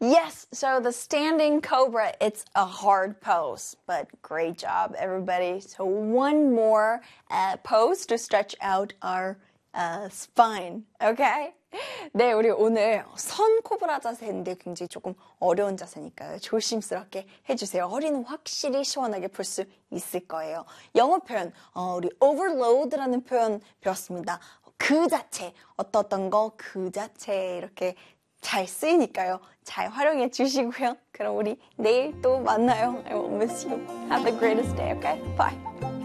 Yes, so the standing cobra, it's a hard pose, but great job, everybody. So one more pose to stretch out our spine, okay? 네, 우리 오늘 선 코브라 자세인데 굉장히 조금 어려운 자세니까요. 조심스럽게 해주세요. 허리는 확실히 시원하게 풀 수 있을 거예요. 영어 표현, 우리 overload라는 표현 배웠습니다. 그 자체, 어떤 거 그 자체 이렇게 잘 쓰이니까요. 잘 활용해 주시고요. 그럼 우리 내일 또 만나요. I will miss you. Have the greatest day, okay? Bye.